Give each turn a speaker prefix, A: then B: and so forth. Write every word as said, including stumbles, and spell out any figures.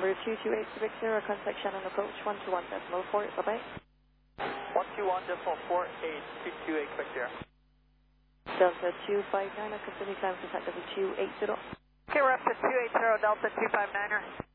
A: number two two eight Quebec Zero, contact Shannon approach one two one decimal four, bye-bye.
B: one two one decimal four eight two two eight Quebec Zero.
A: Delta two five nine, continue climb to flight level two eight zero.
B: Okay, we're up to two eight zero, Delta two five niner.